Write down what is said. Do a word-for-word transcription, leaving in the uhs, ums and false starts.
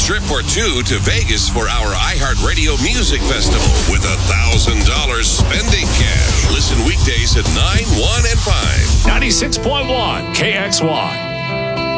trip for two to Vegas for our iHeartRadio Music Festival with a one thousand dollars spending cash. Listen weekdays at nine, one, and five. ninety-six point one K X Y.